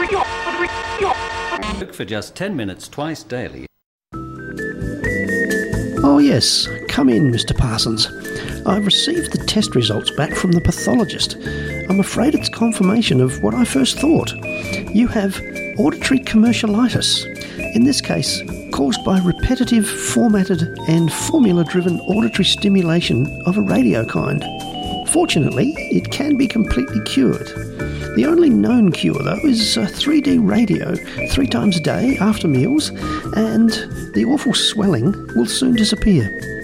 For just 10 minutes twice daily. Oh yes, come in, Mr. Parsons. I've received the test results back from the pathologist. I'm afraid it's confirmation of what I first thought. You have auditory commercialitis, in this case caused by repetitive, formatted and formula-driven auditory stimulation of a radio kind. Fortunately, it can be completely cured. The only known cure, though, is 3D radio 3 times a day after meals, and the awful swelling will soon disappear.